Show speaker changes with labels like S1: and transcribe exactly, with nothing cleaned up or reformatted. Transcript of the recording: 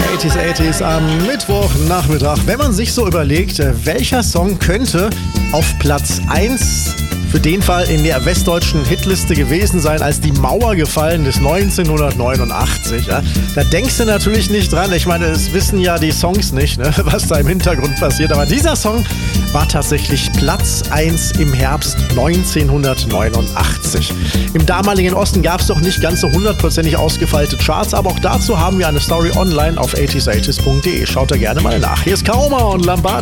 S1: achtziger achtziger am Mittwochnachmittag. Wenn man sich so überlegt, welcher Song könnte auf Platz eins für den Fall in der westdeutschen Hitliste gewesen sein, als die Mauer gefallen ist, neunzehnhundertneunundachtzig. Ja? Da denkst du natürlich nicht dran. Ich meine, es wissen ja die Songs nicht, ne, was da im Hintergrund passiert. Aber dieser Song war tatsächlich Platz eins im Herbst neunzehnhundertneunundachtzig. Im damaligen Osten gab es doch nicht ganz so hundertprozentig ausgefeilte Charts, aber auch dazu haben wir eine Story online auf achtziger achtziger punkt de. Schaut da gerne mal nach. Hier ist Kaoma und Lambada.